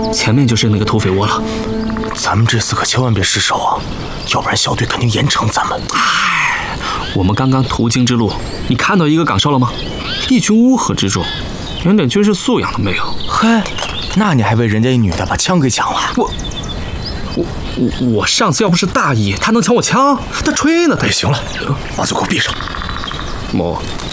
前面就是那个土匪窝了。 咱们这次可千万别失手啊，要不然小队肯定严惩咱们。 我们刚刚途经之路，你看到一个岗哨了吗？一群乌合之众，连点军事素养都没有。 嘿，那你还为人家一女的把枪给抢了？ 我上次要不是大意，他能抢我枪？他吹呢！ 哎，行了，把嘴给我闭上。 某，